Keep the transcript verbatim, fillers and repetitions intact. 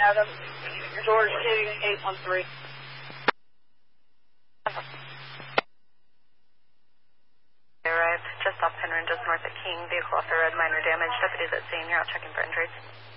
Adam. George King, eight one three. Arrived just off Penryn, just north of King. Vehicle off the road, minor damage. Deputies at scene. You're out checking for injuries.